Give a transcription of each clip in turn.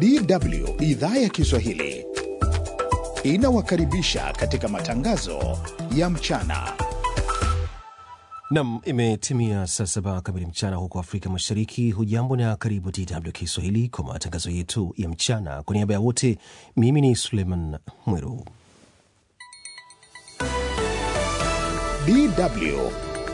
DW idhaa ya Kiswahili inawakaribisha katika matangazo ya mchana. Nam, imetimia saa 7 kamili mchana huko Afrika Mashariki. Hujambo na karibu DW Kiswahili kwa matangazo yetu ya mchana. Kwa niaba ya wote, mimi ni Suleiman Mwiru. DW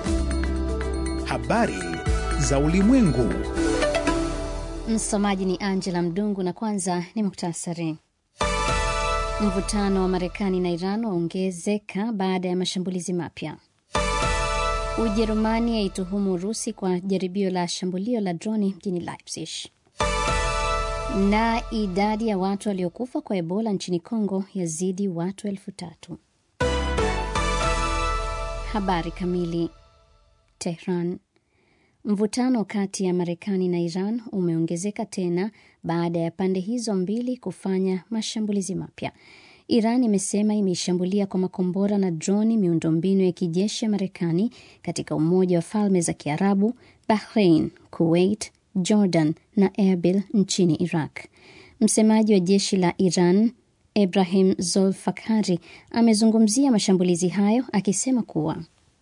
habari za ulimwengu. Msomaji ni Angela Mdungu na kwanza ni muktasari. Mvutano wa Marekani na Iran waongezeka baada ya mashambulizi mapya. Ujerumani yaituhumu Urusi kwa jaribio la shambulio la droni mjini Leipzig. Na idadi ya watu waliokufa kwa Ebola nchini Kongo yazidi watu 3,000. Habari kamili. Tehran. Mvutano kati ya Marekani na Iran umeongezeka tena baada ya pande hizo mbili kufanya mashambulizi mapya. Iran imesema imeishambulia kwa makombora na droni miundombinu ya kijeshi ya Marekani katika Umoja wa Falme za Kiarabu, Bahrain, Kuwait, Jordan na Erbil nchini Iraq. Msemaji wa jeshi la Iran, Ebrahim Zolfakhari, amezungumzia mashambulizi hayo akisema kuwa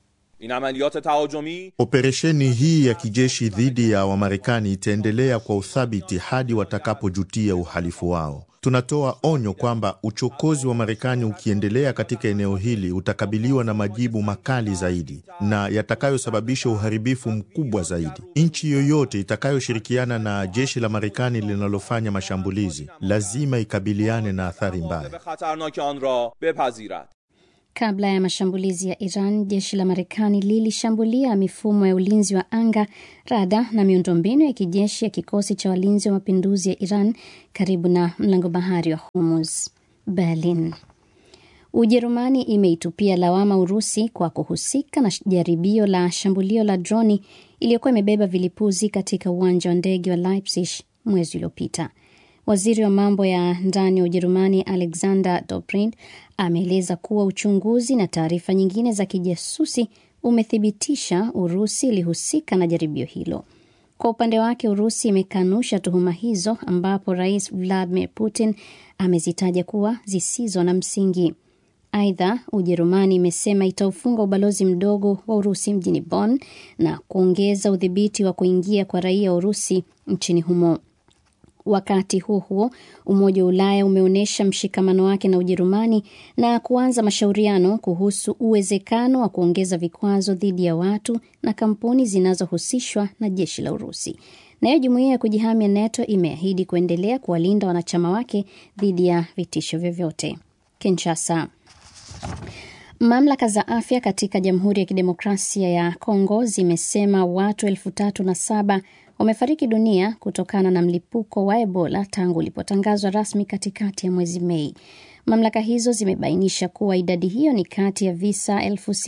operesheni hii ya kijeshi dhidi ya Wamarekani itaendelea kwa uthabiti hadi watakapojutia uhalifu wao. Tunatoa onyo kwamba uchokozi wa Marekani ukiendelea katika eneo hili utakabiliwa na majibu makali zaidi na yatakayosababisha uharibifu mkubwa zaidi. Nchi yoyote itakayoshirikiana na jeshi la Marekani linalofanya mashambulizi lazima ikabiliane na athari mbaya. Kabla ya mashambulizi ya Iran, jeshi la Marekani lilishambulia mifumo ya ulinzi wa anga, rada na miundombinu ya kijeshi ya kikosi cha walinzi wa mapinduzi ya Iran karibu na mlango bahari wa Hormuz. Berlin. Ujerumani imeitupia lawama Urusi kwa kuhusika na jaribio la shambulio la droni iliyokuwa imebeba vilipuzi katika uwanja wa ndege wa Leipzig mwezi uliopita. Waziri wa mambo ya ndani wa Ujerumani Alexander Dobrindt ameeleza kuwa uchunguzi na taarifa nyingine za kijasusi umethibitisha Urusi ilihusika na jaribio hilo. Kwa upande wake, Urusi imekanusha tuhuma hizo, ambapo Rais Vladimir Putin amezitaja kuwa zisizo na msingi. Aidha, Ujerumani imesema itaufunga ubalozi mdogo wa Urusi mjini Bonn na kuongeza udhibiti wa kuingia kwa raia wa Urusi nchini humo. Wakati huo, Umoja wa Ulaya umeonyesha mshikamano wake na Ujerumani na kuanza mashauriano kuhusu uwezekano wa kuongeza vikwazo dhidi ya watu na kampuni zinazohusishwa na jeshi la Urusi. Nayo jumuiya ya kujihamia NATO imeahidi kuendelea kuwalinda wanachama wake dhidi ya vitisho vyovyote. Kinshasa. Mamlaka za afya katika Jamhuri ya Kidemokrasia ya Kongo zimesema watu 3,007 wamefariki dunia kutokana na mlipuko wa Ebola tangu ulipotangazwa rasmi katikati ya mwezi Mei. Mamlaka hizo zimebainisha kuwa idadi hiyo ni kati ya visa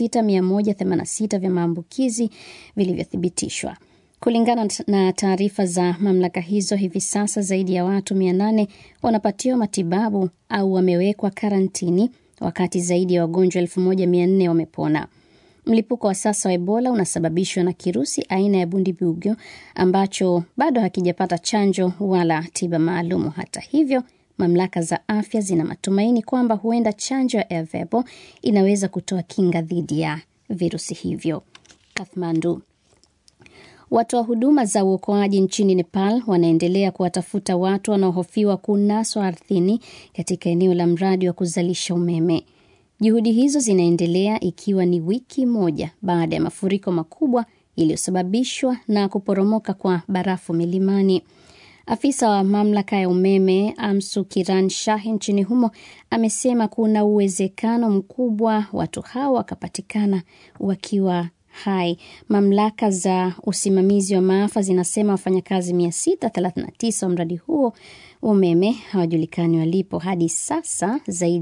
6,186 vya maambukizi vilivyothibitishwa. Kulingana na taarifa za mamlaka hizo, hivi sasa zaidi ya watu 800 wanapatiwa matibabu au wamewekwa karantini, wakati zaidi ya wagonjwa 1,400 wamepona. Mlipuko wa sasa wa Ebola unasababishwa na kirusi aina ya Bundibugyo ambacho bado hakijapata chanjo wala tiba maalumu. Hata hivyo, mamlaka za afya zina matumaini kwamba huenda chanjo ya Ervebo inaweza kutoa kinga dhidi ya virusi hivyo. Kathmandu. Watoa huduma za uokoaji nchini Nepal wanaendelea kuwatafuta watu wanaohofiwa kunaswa ardhini katika eneo la mradi wa kuzalisha umeme. Juhudi hizo zinaendelea ikiwa ni wiki moja baada ya mafuriko makubwa iliyosababishwa na kuporomoka kwa barafu milimani. Afisa wa mamlaka ya umeme Amsu Kiran Shah nchini humo amesema kuna uwezekano mkubwa watu hao wakapatikana wakiwa hai. Mamlaka za usimamizi wa maafa zinasema wafanyakazi 639 wa mradi huo umeme hawajulikani walipo. Hadi sasa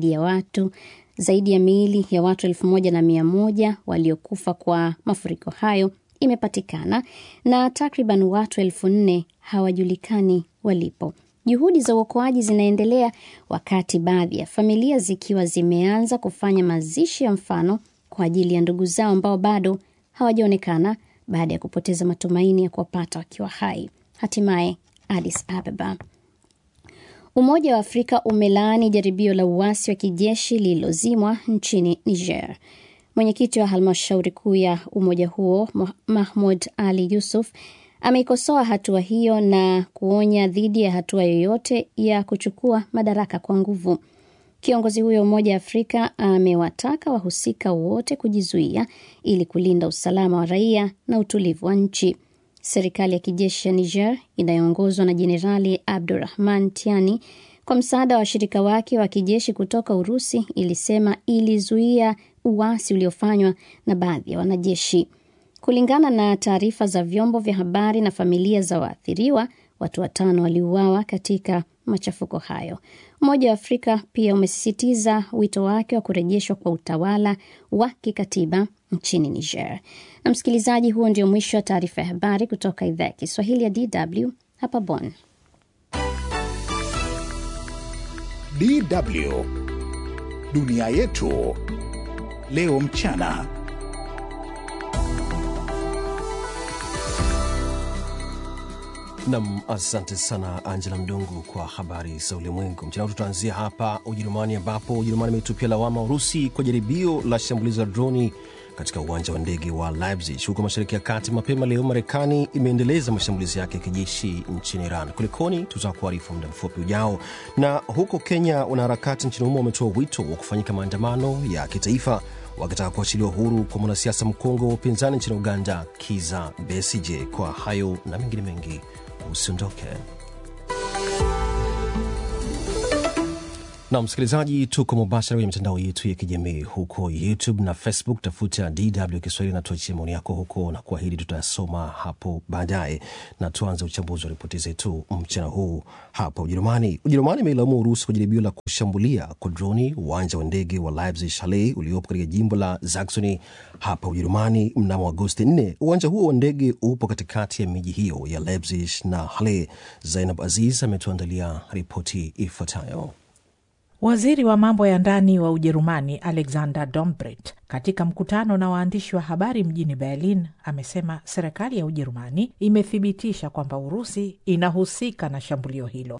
zaidi ya miili ya watu 1,100 waliokufa kwa mafuriko hayo imepatikana na takriban watu 4,000 hawajulikani walipo. Juhudi za uokoaji zinaendelea wakati baadhi ya familia zikiwa zimeanza kufanya mazishi ya mfano kwa ajili ya ndugu zao ambao bado hawajaonekana baada ya kupoteza matumaini ya kuwapata wakiwa hai. Hatimaye Addis Ababa. Umoja wa Afrika umelaani jaribio la uasi wa kijeshi lililozimwa nchini Niger. Mwenyekiti wa halmashauri kuu ya umoja huo, Mahmoud Ali Yusuf, ameikosoa hatua hiyo na kuonya dhidi ya hatua yoyote ya kuchukua madaraka kwa nguvu. Kiongozi huyo Umoja wa Afrika amewataka wahusika wote kujizuia ili kulinda usalama wa raia na utulivu wa nchi. Serikali ya kijeshi ya Niger inayoongozwa na Jenerali Abdurrahman Tiani kwa msaada wa washirika wake wa kijeshi kutoka Urusi ilisema ilizuia uasi uliofanywa na baadhi ya wanajeshi. Kulingana na taarifa za vyombo vya habari na familia za waathiriwa, watu 5 waliuawa katika machafuko hayo. Umoja wa Afrika pia umesisitiza wito wake wa kurejeshwa kwa utawala wa kikatiba nchini Niger. Na msikilizaji, huo ndio mwisho wa taarifa ya habari kutoka idhaa ya Kiswahili ya DW hapa Bonn. DW Dunia Yetu Leo Mchana. Nam, asante sana Angela Mdungu kwa habari za ulimwengu. Mchana tutaanzia hapa Ujerumani, ambapo Ujerumani imetupia lawama Urusi kwa jaribio la shambulizi la droni katika uwanja wa ndege wa Leipzig huko Mashariki ya Kati. Mapema leo Marekani imeendeleza mashambulizi yake ya kijeshi nchini Iran. Kulikoni? Tutakuarifu muda mfupi ujao. Na huko Kenya, wanaharakati nchini humo wametoa wito wa kufanyika maandamano ya kitaifa wakitaka kuachiliwa huru kwa mwanasiasa mkongwe wa upinzani nchini Uganda, Kizza Besigye. Kwa hayo na mengine mengi, usiondoke. Na msikilizaji, tuko mubashara kwenye mitandao yetu ya kijamii huko YouTube na Facebook. Tafuta DW Kiswahili na tuachie maoni yako huko, na kuahidi tutasoma hapo baadaye. Na tuanze uchambuzi wa ripoti zetu mchana huu hapa Ujerumani. Ujerumani imeilaumu Urusi kwa jaribio la kushambulia kwa droni uwanja wa ndege wa Leipzig-Halle uliopo katika jimbo la Saxony hapa Ujerumani mnamo Agosti 4. Uwanja huo wa ndege upo katikati ya miji hiyo ya Leipzig na Halle. Zainab Aziz ametuandalia ripoti ifuatayo. Waziri wa mambo ya ndani wa Ujerumani Alexander Dobrindt katika mkutano na waandishi wa habari mjini Berlin amesema serikali ya Ujerumani imethibitisha kwamba Urusi inahusika na shambulio hilo.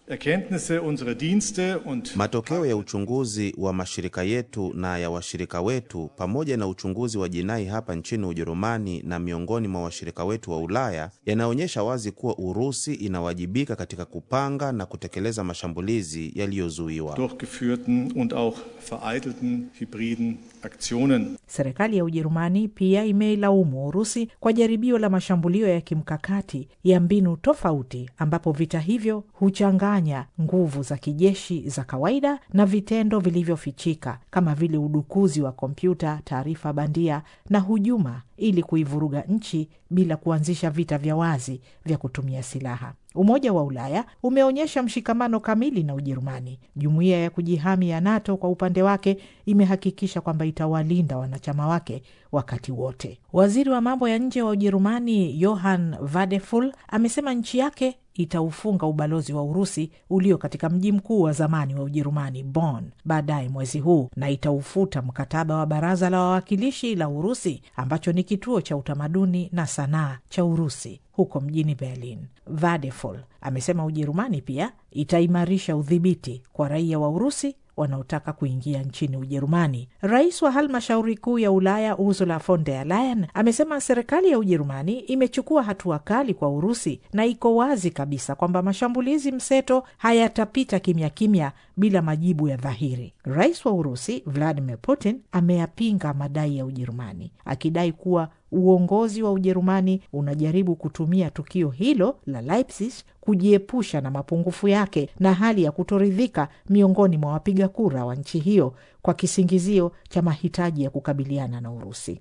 Matokeo ya uchunguzi wa mashirika yetu na ya washirika wetu pamoja na uchunguzi wa jinai hapa nchini Ujerumani na miongoni mwa washirika wetu wa Ulaya yanaonyesha wazi kuwa Urusi inawajibika katika kupanga na kutekeleza mashambulizi yaliyozuiwa. Und auch vereitelten hybriden Aktionen. Serikali ya Ujerumani pia imeilaumu Urusi kwa jaribio la mashambulio ya kimkakati ya mbinu tofauti, ambapo vita hivyo huchanganya nguvu za kijeshi za kawaida na vitendo vilivyofichika kama vile udukuzi wa kompyuta, taarifa bandia na hujuma ili kuivuruga nchi bila kuanzisha vita vya wazi vya kutumia silaha. Umoja wa Ulaya umeonyesha mshikamano kamili na Ujerumani. Jumuiya ya kujihami ya NATO kwa upande wake imehakikisha kwamba itawalinda wanachama wake wakati wote. Waziri wa mambo ya nje wa Ujerumani Johann Wadephul amesema nchi yake itaufunga ubalozi wa Urusi ulio katika mji mkuu wa zamani wa Ujerumani, Bonn, baadaye mwezi huu, na itaufuta mkataba wa Baraza la Wawakilishi la Urusi ambacho ni kituo cha utamaduni na sanaa cha Urusi huko mjini Berlin. Wadephul amesema Ujerumani pia itaimarisha udhibiti kwa raia wa Urusi wanaotaka kuingia nchini Ujerumani. Rais wa halmashauri kuu ya Ulaya Ursula von der Leyen amesema serikali ya Ujerumani imechukua hatua kali kwa Urusi na iko wazi kabisa kwamba mashambulizi mseto hayatapita kimya kimya bila majibu ya dhahiri. Rais wa Urusi Vladimir Putin ameyapinga madai ya Ujerumani, akidai kuwa uongozi wa Ujerumani unajaribu kutumia tukio hilo la Leipzig kujiepusha na mapungufu yake na hali ya kutoridhika miongoni mwa wapiga kura wa nchi hiyo kwa kisingizio cha mahitaji ya kukabiliana na Urusi.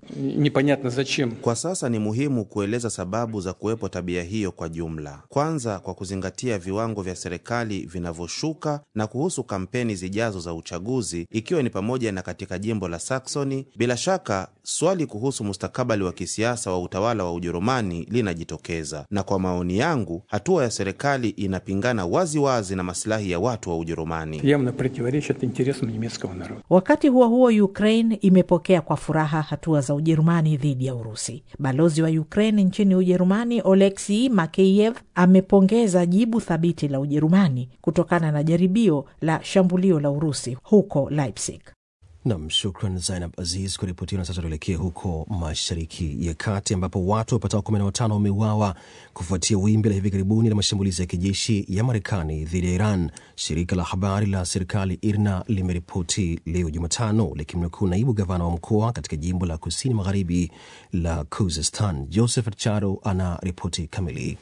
Kwa sasa ni muhimu kueleza sababu za kuwepo tabia hiyo kwa jumla. Kwanza, kwa kuzingatia viwango vya serikali vinavyoshuka na kuhusu kampeni zijazo za uchaguzi, ikiwa ni pamoja na katika jimbo la Saxony, bila shaka swali kuhusu mustakabali wa kisiasa wa utawala wa Ujerumani linajitokeza. Na kwa maoni yangu, hatua ya serikali inapingana wazi wazi na maslahi ya watu wa Ujerumani. Wakati huo huo, Ukraine imepokea kwa furaha hatua za Ujerumani dhidi ya Urusi. Balozi wa Ukraine nchini Ujerumani, Oleksiy Makeyev, amepongeza jibu thabiti la Ujerumani kutokana na jaribio la shambulio la Urusi huko Leipzig. Nam, shukran Zainab Aziz kwa ripoti. Na sasa tuelekee huko Mashariki ya Kati ambapo watu wapatao 15 wameuawa kufuatia wimbi la hivi karibuni la mashambulizi ya kijeshi ya Marekani dhidi ya Iran. Shirika la habari la serikali IRNA limeripoti leo Jumatano likimnukuu naibu gavana wa mkoa katika jimbo la kusini magharibi la Khuzestan. Joseph Charo ana ripoti kamili.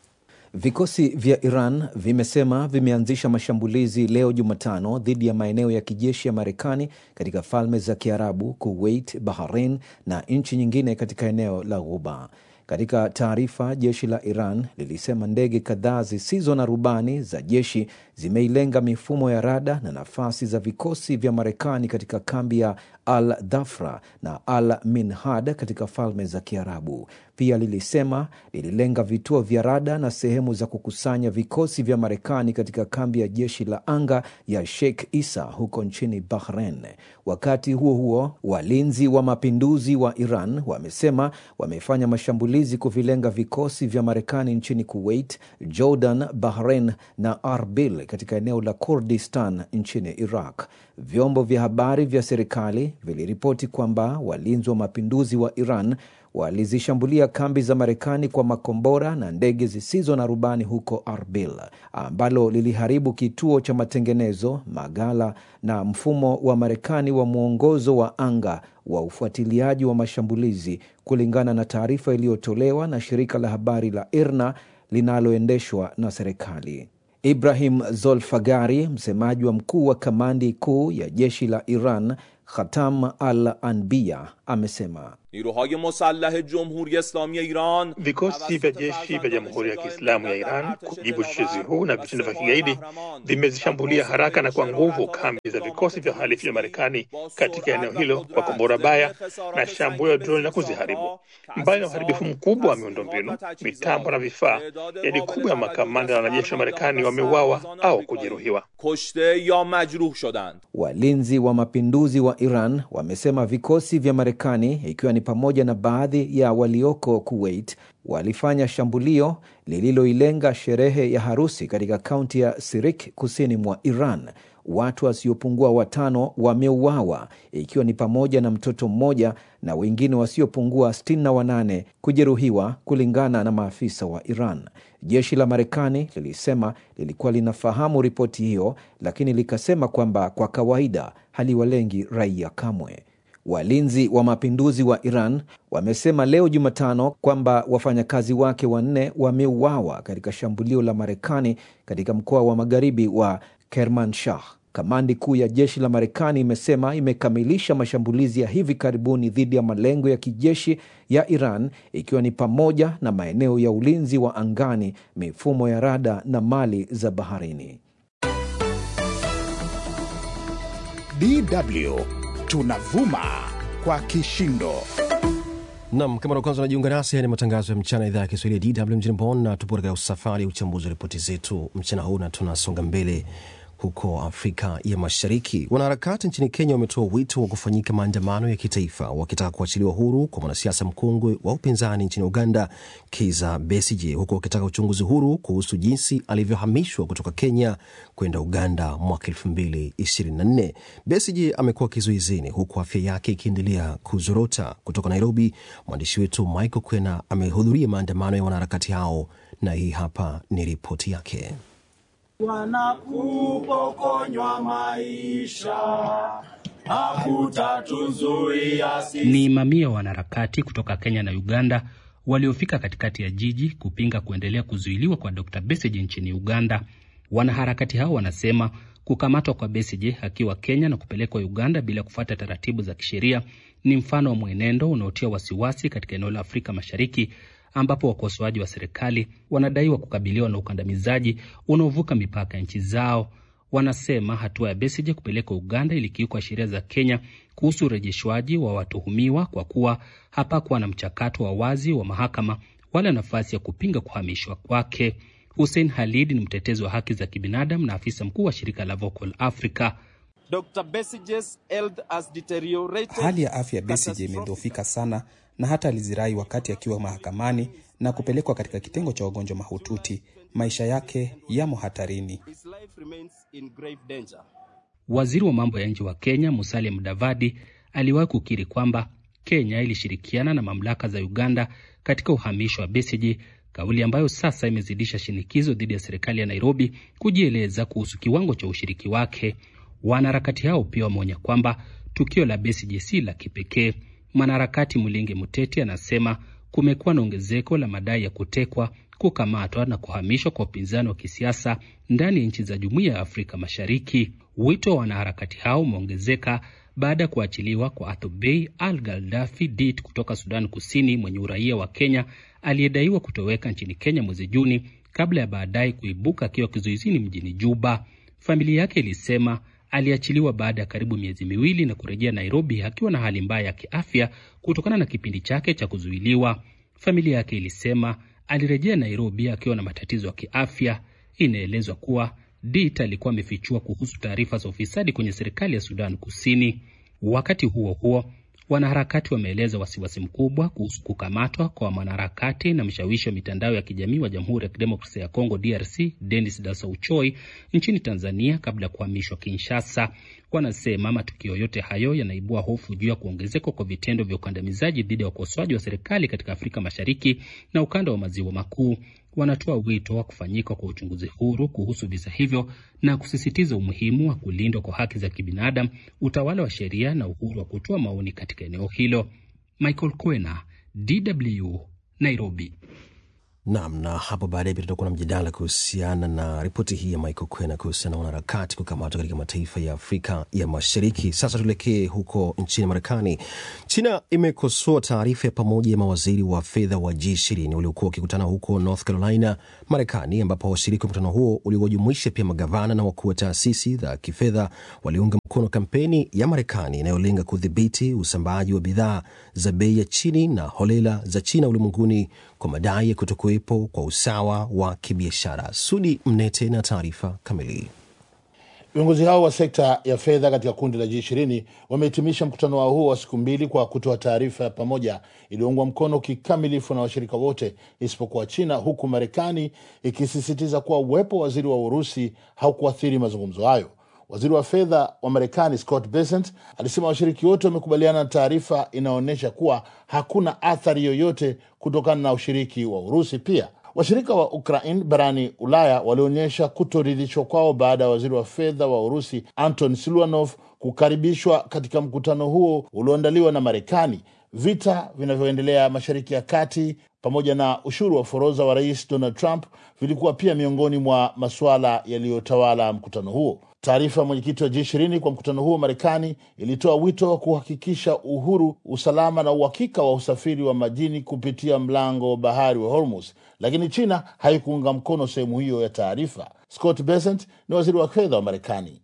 Vikosi vya Iran vimesema vimeanzisha mashambulizi leo Jumatano dhidi ya maeneo ya kijeshi ya Marekani katika Falme za Kiarabu, Kuwait, Bahrain na nchi nyingine katika eneo la Ghuba. Katika taarifa, jeshi la Iran lilisema ndege kadhaa zisizo na rubani za jeshi zimeilenga mifumo ya rada na nafasi za vikosi vya Marekani katika kambi ya Al-Dhafra na Al-Minhad katika Falme za Kiarabu. Pia lilisema lililenga vituo vya rada na sehemu za kukusanya vikosi vya Marekani katika kambi ya jeshi la anga ya Sheikh Isa huko nchini Bahrain. Wakati huo huo, walinzi wa mapinduzi wa Iran wamesema wamefanya mashambulizi kuvilenga vikosi vya Marekani nchini Kuwait, Jordan, Bahrain na Arbil katika eneo la Kurdistan nchini Iraq. Vyombo vya habari vya serikali viliripoti kwamba walinzi wa mapinduzi wa Iran walizishambulia kambi za Marekani kwa makombora na ndege zisizo na rubani huko Arbil, ambalo liliharibu kituo cha matengenezo, magala na mfumo wa Marekani wa muongozo wa anga wa ufuatiliaji wa mashambulizi, kulingana na taarifa iliyotolewa na shirika la habari la IRNA linaloendeshwa na serikali. Ibrahim Zolfagari, msemaji wa mkuu wa kamandi kuu ya jeshi la Iran, Khatam al-Anbiya, amesema vikosi vya jeshi vya Jamhuri ya Kiislamu ya Iran kujibu uchochezi huu na vitendo vya kigaidi vimezishambulia haraka na kwa nguvu kambi za vikosi vya halifu vya Marekani katika eneo hilo kwa kombora baya na shambulio la droni la kuziharibu. Mbali na uharibifu mkubwa wa miundombinu, mitambo na vifaa, idadi kubwa ya makamanda na wanajeshi wa Marekani wameuawa au kujeruhiwa. Walinzi wa mapinduzi wa Iran wamesema vikosi vya Marekani, ikiwa ni pamoja na baadhi ya walioko Kuwait, walifanya shambulio lililoilenga sherehe ya harusi katika kaunti ya Sirik kusini mwa Iran. Watu wasiopungua 5 wameuawa, ikiwa ni pamoja na mtoto mmoja, na wengine wasiopungua 68 kujeruhiwa, kulingana na maafisa wa Iran. Jeshi la Marekani lilisema lilikuwa linafahamu ripoti hiyo, lakini likasema kwamba kwa kawaida haliwalengi raia kamwe. Walinzi wa mapinduzi wa Iran wamesema leo Jumatano kwamba wafanyakazi wake 4 wameuawa katika shambulio la Marekani katika mkoa wa magharibi wa Kermanshah. Kamandi kuu ya jeshi la Marekani imesema imekamilisha mashambulizi ya hivi karibuni dhidi ya malengo ya kijeshi ya Iran, ikiwa ni pamoja na maeneo ya ulinzi wa angani, mifumo ya rada na mali za baharini. DW tunavuma kwa kishindo. Nam, kama kwanza unajiunga nasi, ni matangazo ya mchana idhaa ya Kiswahili ya DW mjini Bonn, na tupo katika usafari ya uchambuzi wa ripoti zetu mchana huu, na tunasonga mbele huko Afrika ya Mashariki. Wanaharakati nchini Kenya wametoa wito wa kufanyika maandamano ya kitaifa wakitaka kuachiliwa huru kwa mwanasiasa mkongwe wa upinzani nchini Uganda, Kizza Besigye, huko wakitaka uchunguzi huru kuhusu jinsi alivyohamishwa kutoka Kenya kwenda Uganda mwaka 2024. Besigye amekuwa kizuizini huku afya yake ikiendelea kuzorota. Kutoka Nairobi, mwandishi wetu Michael Kwena amehudhuria maandamano ya wanaharakati hao, na hii hapa ni ripoti yake. Wanakupokonywa maisha, hakutatuzuia sisi. Ni mamia wanaharakati kutoka Kenya na Uganda waliofika katikati ya jiji kupinga kuendelea kuzuiliwa kwa Dr. Besigye nchini Uganda. Wanaharakati hao wanasema kukamatwa kwa Besigye akiwa Kenya na kupelekwa Uganda bila kufuata taratibu za kisheria ni mfano wa mwenendo unaotia wasiwasi katika eneo la Afrika Mashariki, ambapo wakosoaji wa serikali wanadaiwa kukabiliwa na ukandamizaji unaovuka mipaka nchi zao. Wanasema hatua ya Besigye kupelekwa Uganda ilikiuka sheria za Kenya kuhusu urejeshwaji wa watuhumiwa, kwa kuwa hapakuwa na mchakato wa wazi wa mahakama wala nafasi ya kupinga kuhamishwa kwake. Hussein Halid ni mtetezi wa haki za kibinadamu na afisa mkuu wa shirika la Vocal Africa. Hali ya afya ya Besigye imedhoofika sana na hata alizirai wakati akiwa mahakamani na kupelekwa katika kitengo cha wagonjwa mahututi. Maisha yake yamo hatarini. Waziri wa mambo ya nje wa Kenya Musalia Mudavadi aliwahi kukiri kwamba Kenya ilishirikiana na mamlaka za Uganda katika uhamisho wa Besigye, kauli ambayo sasa imezidisha shinikizo dhidi ya serikali ya Nairobi kujieleza kuhusu kiwango cha ushiriki wake. Wanaharakati hao pia wameonya kwamba tukio la Besigye si la kipekee. Mwanaharakati Mulinge Muteti anasema kumekuwa na ongezeko la madai ya kutekwa, kukamatwa na kuhamishwa kwa upinzani wa kisiasa ndani ya nchi za Jumuiya ya Afrika Mashariki. Wito wa wanaharakati hao umeongezeka baada ya kuachiliwa kwa Athubei Al-Galdafi Dit kutoka Sudan Kusini, mwenye uraia wa Kenya aliyedaiwa kutoweka nchini Kenya mwezi Juni kabla ya baadaye kuibuka akiwa kizuizini mjini Juba. Familia yake ilisema aliachiliwa baada ya karibu miezi miwili na kurejea Nairobi akiwa na hali mbaya ya kiafya kutokana na kipindi chake cha kuzuiliwa. Familia yake ilisema alirejea Nairobi akiwa na matatizo ya kiafya. Inaelezwa kuwa Dit alikuwa amefichua kuhusu taarifa za ufisadi kwenye serikali ya Sudan Kusini. Wakati huo huo, wanaharakati wameeleza wasiwasi mkubwa kuhusu kukamatwa kwa mwanaharakati na mshawishi wa mitandao ya kijamii wa Jamhuri ya Kidemokrasia ya Kongo DRC Denis Dasauchoi nchini Tanzania kabla ya kuhamishwa Kinshasa. Wanasema matukio yote hayo yanaibua hofu juu ya kuongezeka kwa vitendo vya ukandamizaji dhidi ya wakosoaji wa serikali katika Afrika Mashariki na ukanda wa Maziwa Makuu. Wanatoa wito wa kufanyika kwa uchunguzi huru kuhusu visa hivyo na kusisitiza umuhimu wa kulindwa kwa haki za kibinadamu, utawala wa sheria na uhuru wa kutoa maoni katika eneo hilo. Michael Kwena, DW, Nairobi. Naam, na hapo baadaye pia tutakuwa na mjadala kuhusiana na ripoti hii ya Michael Kwena kuhusiana na wanaharakati kukamatwa katika mataifa ya Afrika ya Mashariki. Sasa tuelekee huko nchini Marekani. China imekosoa taarifa ya pamoja ya mawaziri wa fedha wa G20 waliokuwa wakikutana huko North Carolina, Marekani, ambapo washiriki wa mkutano huo uliojumuisha pia magavana na wakuu wa taasisi za kifedha waliunga mkono kampeni ya Marekani inayolenga kudhibiti usambaaji wa bidhaa za bei ya chini na holela za China ulimwenguni kwa madai ya kutokuwepo kwa usawa wa kibiashara. Sudi Mnete na taarifa kamili. Viongozi hao wa sekta ya fedha katika kundi la G20 wamehitimisha mkutano wao huo wa siku mbili kwa kutoa taarifa ya pamoja iliyoungwa mkono kikamilifu na washirika wote isipokuwa China, huku Marekani ikisisitiza kuwa uwepo wa waziri wa Urusi haukuathiri mazungumzo hayo. Waziri wa fedha wa Marekani Scott Bessent alisema washiriki wote wamekubaliana na taarifa inaonyesha kuwa hakuna athari yoyote kutokana na ushiriki wa Urusi. Pia washirika wa Ukraine barani Ulaya walionyesha kutoridhishwa kwao baada ya waziri wa fedha wa Urusi Anton Siluanov kukaribishwa katika mkutano huo ulioandaliwa na Marekani. Vita vinavyoendelea Mashariki ya Kati pamoja na ushuru wa forodha wa Rais Donald Trump vilikuwa pia miongoni mwa masuala yaliyotawala mkutano huo. Taarifa ya mwenyekiti wa G20 kwa mkutano huo Marekani ilitoa wito wa kuhakikisha uhuru, usalama na uhakika wa usafiri wa majini kupitia mlango wa bahari wa Hormuz, lakini China haikuunga mkono sehemu hiyo ya taarifa. Scott Bessent ni waziri wa fedha wa Marekani.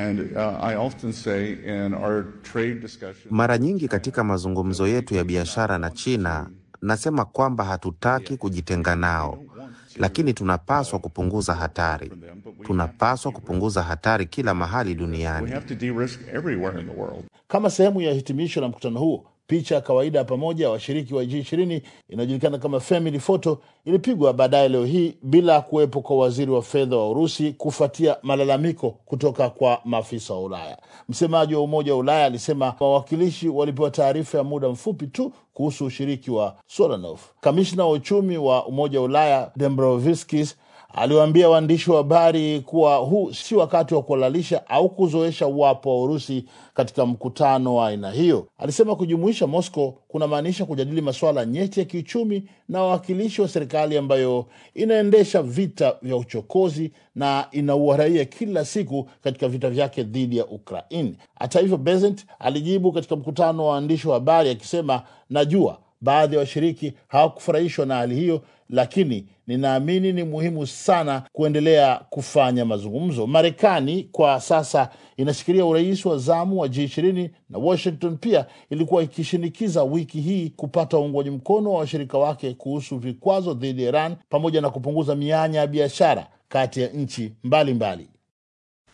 Mara nyingi katika mazungumzo yetu ya biashara na China, nasema kwamba hatutaki kujitenga nao, lakini tunapaswa kupunguza hatari. Tunapaswa kupunguza hatari kila mahali duniani. Kama sehemu ya hitimisho la mkutano huo, picha ya kawaida ya pamoja ya washiriki wa G20 inayojulikana kama family photo ilipigwa baadaye leo hii bila kuwepo kwa waziri wa fedha wa Urusi kufuatia malalamiko kutoka kwa maafisa wa Ulaya. Msemaji wa Umoja wa Ulaya alisema wawakilishi walipewa taarifa ya muda mfupi tu kuhusu ushiriki wa Solanov. Kamishna wa uchumi wa Umoja wa Ulaya Dombrovskis aliwaambia waandishi wa habari kuwa huu si wakati wa kulalisha au kuzoesha uwapo wa Urusi katika mkutano wa aina hiyo. Alisema kujumuisha Moscow kuna maanisha kujadili masuala nyeti ya kiuchumi na wawakilishi wa serikali ambayo inaendesha vita vya uchokozi na inaua raia kila siku katika vita vyake dhidi ya Ukraine. Hata hivyo, Bessent alijibu katika mkutano wa waandishi wa habari akisema, najua baadhi ya washiriki hawakufurahishwa na hali hiyo, lakini ninaamini ni muhimu sana kuendelea kufanya mazungumzo. Marekani kwa sasa inashikilia urais wa zamu wa G20 na Washington pia ilikuwa ikishinikiza wiki hii kupata uungwaji mkono wa washirika wake kuhusu vikwazo dhidi ya Iran pamoja na kupunguza mianya ya biashara kati ya nchi mbalimbali.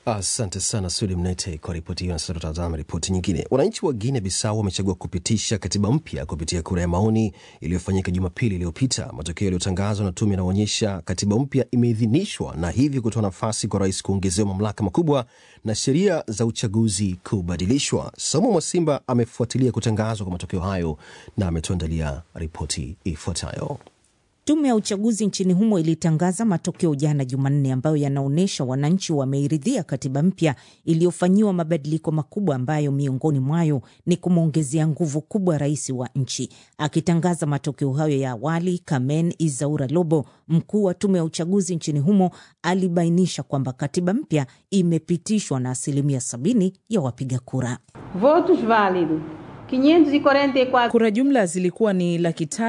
Asante sana Sudi Mnete kwa ripoti hiyo. Na sasa tutazama ripoti nyingine. Wananchi wa Guinea Bissau wamechagua kupitisha katiba mpya kupitia kura ya maoni iliyofanyika Jumapili iliyopita. Matokeo yaliyotangazwa na tume yanaonyesha katiba mpya imeidhinishwa na hivyo kutoa nafasi kwa rais kuongezewa mamlaka makubwa na sheria za uchaguzi kubadilishwa. Samu Mwasimba amefuatilia kutangazwa kwa matokeo hayo na ametuandalia ripoti ifuatayo. Tume ya uchaguzi nchini humo ilitangaza matokeo jana Jumanne ambayo yanaonyesha wananchi wameiridhia katiba mpya iliyofanyiwa mabadiliko makubwa ambayo miongoni mwayo ni kumwongezea nguvu kubwa rais wa nchi. Akitangaza matokeo hayo ya awali, Kamen Izaura Lobo, mkuu wa tume ya uchaguzi nchini humo, alibainisha kwamba katiba mpya imepitishwa na 70% ya wapiga kura. Votos válidos 544. Kura jumla zilikuwa ni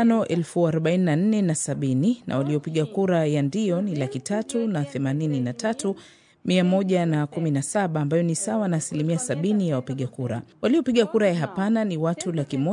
544,070 na waliopiga kura ya ndio ni 383,117 ambayo ni sawa na 70% ya wapiga kura. Waliopiga kura ya hapana ni watu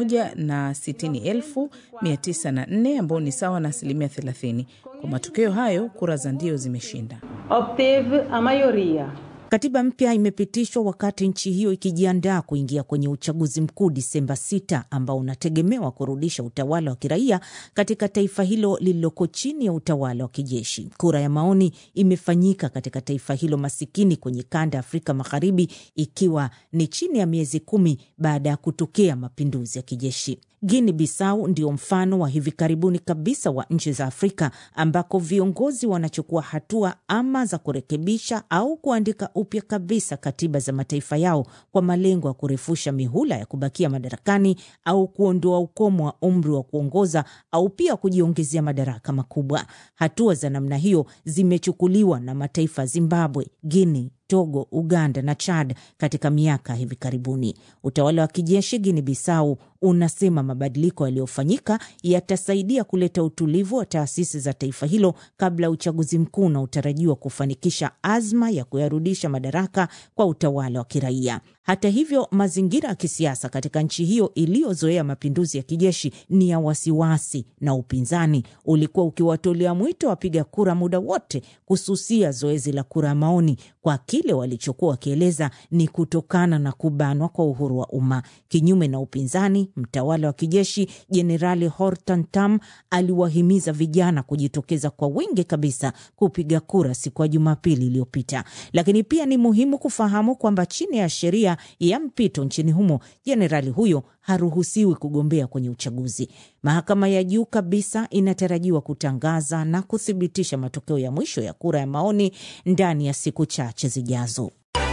160,904 ambao ni sawa na 30%. Kwa matokeo hayo, kura za ndio zimeshinda. Obteve a maioria. Katiba mpya imepitishwa wakati nchi hiyo ikijiandaa kuingia kwenye uchaguzi mkuu Disemba 6 ambao unategemewa kurudisha utawala wa kiraia katika taifa hilo lililoko chini ya utawala wa kijeshi. Kura ya maoni imefanyika katika taifa hilo masikini kwenye kanda Afrika Magharibi, ikiwa ni chini ya miezi 10 baada ya kutokea mapinduzi ya kijeshi. Guinea Bissau ndio mfano wa hivi karibuni kabisa wa nchi za Afrika ambako viongozi wanachukua hatua ama za kurekebisha au kuandika upya kabisa katiba za mataifa yao kwa malengo ya kurefusha mihula ya kubakia madarakani au kuondoa ukomo wa umri wa kuongoza au pia kujiongezea madaraka makubwa. Hatua za namna hiyo zimechukuliwa na mataifa Zimbabwe, Guinea, Togo, Uganda na Chad katika miaka hivi karibuni. Utawala wa kijeshi Guinea Bissau unasema mabadiliko yaliyofanyika yatasaidia kuleta utulivu wa taasisi za taifa hilo kabla uchaguzi mkuu na utarajiwa kufanikisha azma ya kuyarudisha madaraka kwa utawala wa kiraia. Hata hivyo, mazingira ya kisiasa katika nchi hiyo iliyozoea mapinduzi ya kijeshi ni ya wasiwasi, na upinzani ulikuwa ukiwatolea mwito wapiga kura muda wote kususia zoezi la kura maoni kwa kile walichokuwa wakieleza ni kutokana na kubanwa kwa uhuru wa umma. Kinyume na upinzani, mtawala wa kijeshi Jenerali Hortan Tam aliwahimiza vijana kujitokeza kwa wingi kabisa kupiga kura siku ya Jumapili iliyopita. Lakini pia ni muhimu kufahamu kwamba chini ya sheria ya mpito nchini humo, jenerali huyo haruhusiwi kugombea kwenye uchaguzi. Mahakama ya juu kabisa inatarajiwa kutangaza na kuthibitisha matokeo ya mwisho ya kura ya maoni ndani ya siku chache zijazo.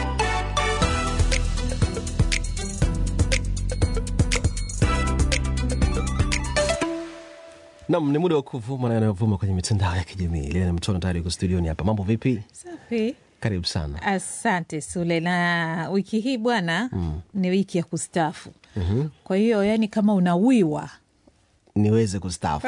Naam, ni muda wa kuvuma na yanayovuma kwenye mitandao ya kijamii. Leo mtono tayari yuko studioni hapa. Mambo vipi? Safi. Karibu sana. Asante Sule. Na wiki hii bwana ni wiki ya kustaafu. Kwa hiyo yani kama unawiwa niweze kustaafu.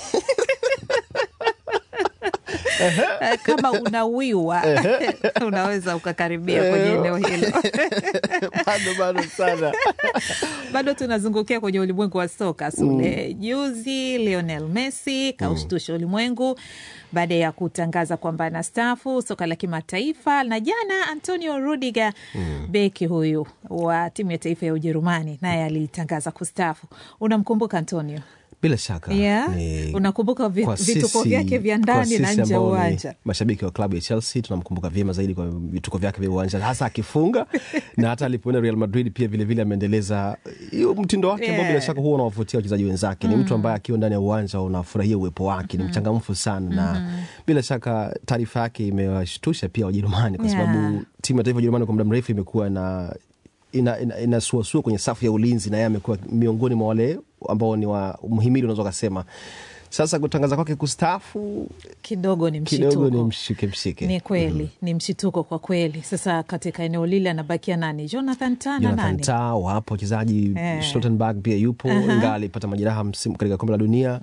Kama unawiwa unaweza ukakaribia kwenye eneo hilo. Bado sana. Bado tunazungukia kwenye ulimwengu wa soka Sule. Juzi Lionel Messi kaushtusha ulimwengu baada ya kutangaza kwamba anastaafu soka la kimataifa, na jana Antonio Rudiger beki huyu wa timu ya taifa ya Ujerumani naye alitangaza kustaafu. Unamkumbuka Antonio? Bila shaka. Unakumbuka vituko vyake vya ndani na nje ya uwanja. Mashabiki wa klabu ya Chelsea tunamkumbuka vyema zaidi kwa vituko vyake vya uwanja, hasa akifunga na hata alipoenda Real Madrid pia vile vile ameendeleza hiyo mtindo wake ambao bila shaka huwa unawavutia wachezaji wenzake. Ni mtu ambaye akiwa ndani ya uwanja unafurahia uwepo wake, ni mchangamfu sana na bila shaka taarifa yake imewashtusha pia Wajerumani kwa sababu timu ya taifa ya Ujerumani kwa muda mrefu imekuwa na inasuasua kwenye safu ya ulinzi, na yeye amekuwa miongoni mwa wale ambao ni wa mhimili unaweza kusema. Sasa kutangaza kwake kustaafu kidogo ni mshituko. Kidogo ni mshike. Ni kweli, ni mshituko kwa kweli. Sasa katika eneo lile anabakia nani? Jonathan Tah, wapo wachezaji Stoltenberg pia yupo, ingawa alipata majeraha msimu katika kombe la dunia.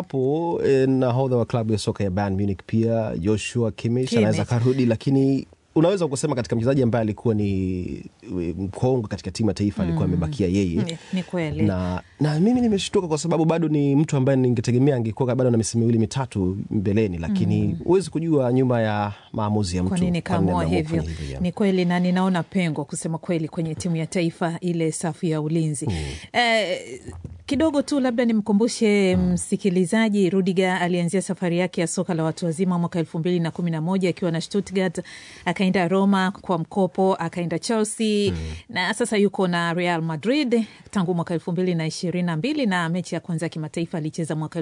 Wapo nahodha wa klabu ya soka ya Bayern Munich pia Joshua Kimmich anaweza karudi, lakini unaweza kusema katika mchezaji ambaye alikuwa ni mkongwe katika timu ya taifa alikuwa amebakia yeye. Ni kweli. Na mimi nimeshtuka kwa sababu bado ni mtu ambaye ningetegemea angekuwa bado na misimu miwili mitatu mbeleni, lakini huwezi kujua nyuma ya maamuzi ya mtu kwa nini kaamua hivyo. Ni kweli, na ninaona pengo kusema kweli kwenye timu ya taifa, ile safu ya ulinzi. Kidogo tu labda nimkumbushe msikilizaji, Rudiger alianzia safari yake ya soka la watu wazima mwaka 2011 akiwa na Stuttgart, akaenda Roma kwa mkopo, akaenda Chelsea na sasa yuko na Real Madrid tangu mwaka 2022, na mechi ya kwanza kimataifa alicheza mwaka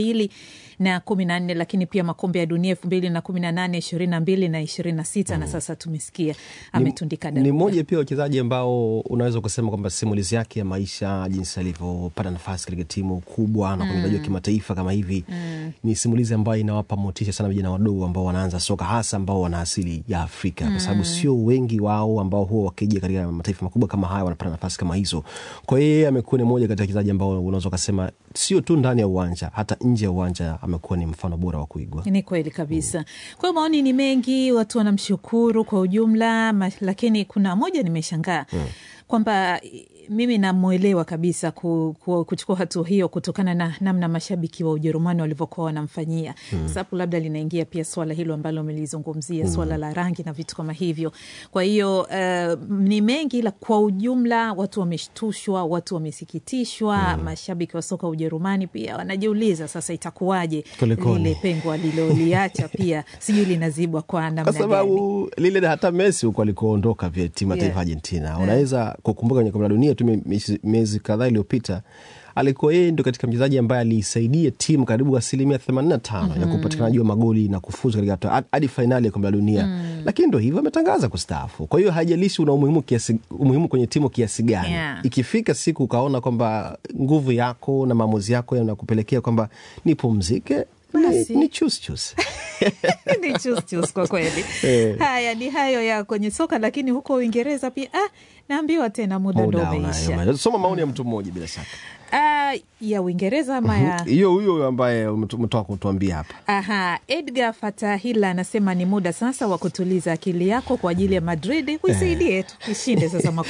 2014, lakini pia makombe ya dunia 2018, 22 na 26 na sasa tumesikia ametundika daruga. Ni mmoja pia wachezaji ambao unaweza kusema kwamba simulizi yake ya maisha, jinsi alivyopata nafasi katika timu kubwa na kwenye kimataifa kama hivi, ni simulizi ambayo inawapa motisha sana vijana wadogo ambao wanaanza soka, hasa ambao wana asili ya Afrika, kwa sababu sio wengi wao ambao huwa wakija katika mataifa makubwa kama haya wanapata nafasi kama hizo. Kwa hiyo amekuwa ni mmoja kati ya wachezaji ambao unaweza kusema sio tu ndani ya uwanja, hata nje ya uwanja amekuwa ni mfano bora wa kuigwa. Ni kweli kabisa. Kwa hiyo maoni ni mengi, watu wanamshukuru kwa ujumla, lakini kuna moja nimeshangaa kwamba mimi namuelewa kabisa kuchukua hatua hiyo kutokana na namna mashabiki wa Ujerumani walivyokuwa wanamfanyia. Sababu labda linaingia pia swala hilo ambalo umelizungumzia, swala la rangi na vitu kama hivyo. Kwa hiyo ni mengi, ila kwa ujumla watu wameshtushwa, watu wamesikitishwa. Mashabiki wa soka Ujerumani pia wanajiuliza sasa itakuwaje lile pengo aliloliacha pia sijui linazibwa kwa namna gani. Kwa sababu lile hata Messi huko alikoondoka vya timu ya taifa Argentina. Unaweza kukumbuka kwenye kombe la dunia tu miezi kadhaa iliyopita, alikuwa yeye ndio katika mchezaji ambaye alisaidia timu karibu 85% ya kupatikana magoli na kufuzu katika hadi finali ya kombe la dunia. Lakini ndio hivyo ametangaza kustaafu. Kwa hiyo haijalishi una umuhimu kwenye timu kiasi gani. Ikifika siku ukaona kwamba nguvu yako na maamuzi yako yanakupelekea kwamba nipumzike, ni chus ni chus kwa kweli. Haya ni hayo ya kwenye soka, lakini huko Uingereza pia naambiwa tena muda ndio umeisha. Soma maoni ya mtu mmoja bila shaka. Ya Uingereza ama ya hiyo ambaye umetoka kutuambia hapa. Edgar Fatahila anasema ni muda sasa wa kutuliza akili yako kwa ajili ya Madrid, uisaidie tu ishinde sasa